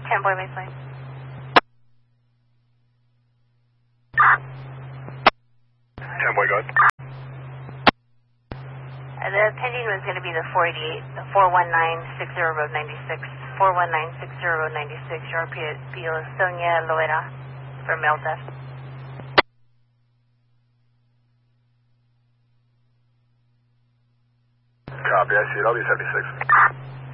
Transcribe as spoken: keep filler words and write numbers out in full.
ten boy baseline. ten boy, go ahead. Uh, the pending was going to be the four eighty-eight, the four one nine six zero road ninety-six, four one nine six zero road ninety-six, your R P O Sonia Loera for mail theft. Copy, I see it. I'll be seventy-six.